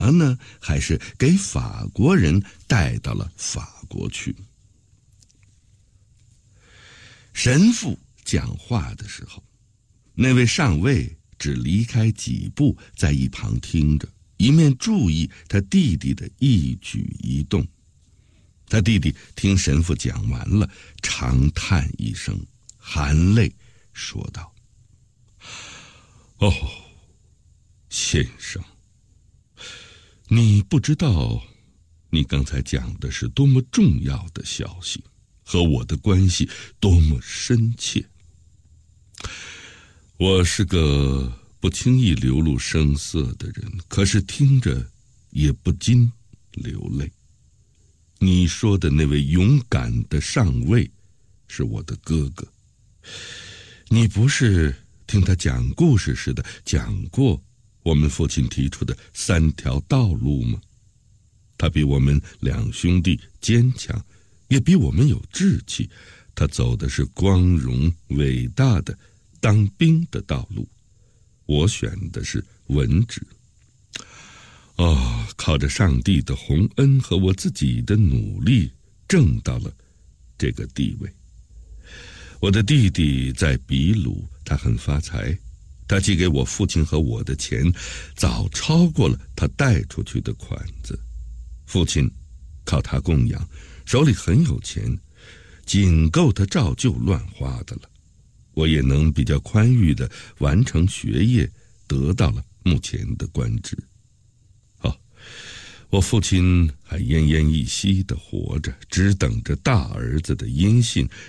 呢，还是给法国人带到了法国去。神父讲话的时候，那位上尉只离开几步，在一旁听着，一面注意他弟弟的一举一动。他弟弟听神父讲完了，长叹一声，含泪说道：“哦，先生，你不知道你刚才讲的是多么重要的消息，和我的关系多么深切。我是个不轻易流露声色的人，可是听着也不禁流泪。你说的那位勇敢的上尉是我的哥哥，你不是听他讲故事似的讲过我们父亲提出的3条道路吗？他比我们2兄弟坚强，也比我们有志气，他走的是光荣伟大的当兵的道路，我选的是文职。靠着上帝的洪恩和我自己的努力，挣到了这个地位。我的弟弟在比鲁，他很发财，他寄给我父亲和我的钱早超过了他带出去的款子。父亲靠他供养，手里很有钱，仅够他照旧乱花的了。我也能比较宽裕地完成学业，得到了目前的官职。我父亲还奄奄一息地活着，只等着大儿子的音信，